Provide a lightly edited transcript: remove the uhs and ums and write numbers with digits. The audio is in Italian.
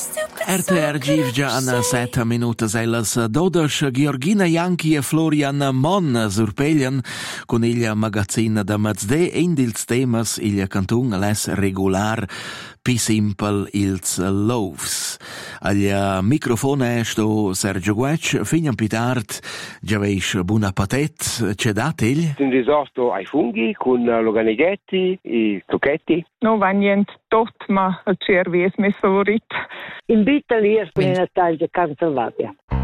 RTR già hanno 7 minuti e las 12. Georgina Janchi e Florian Mon surpeglian con il magazzino da Mazde e in dils temas il cantun les regular pi simple ils loaves. Al microfone sto Sergio Guec, finiam pitart, già veis buona patet, c'è datil? Un risotto ai funghi con l'oganighetti, i tocchetti. No, va niente tot, ma il cervi è mio favorito. In vita lì è una taglia cancelabile.